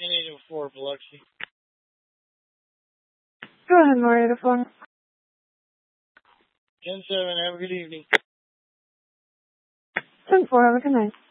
N804 Biloxi. Go ahead, Mario, the phone. 10-7, have a good evening. 10-4, have a good night.